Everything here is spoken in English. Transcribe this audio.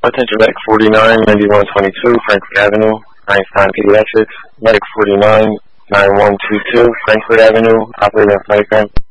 Attention Medic 49, 9122, Frankfurt Avenue, Einstein Pediatrics. Medic 49, 9122, Frankfurt Avenue, operator on flight ground.